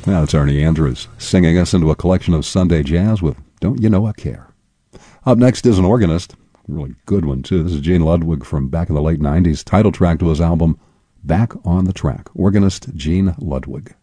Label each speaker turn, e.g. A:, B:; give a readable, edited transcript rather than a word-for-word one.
A: Now that's Ernie Andrews singing us into a collection of Sunday jazz with Don't You Know I Care. Up next is an organist, a really good one too. This is Gene Ludwig from back in the late 90s, title track to his album Back on the Track. Organist Gene Ludwig.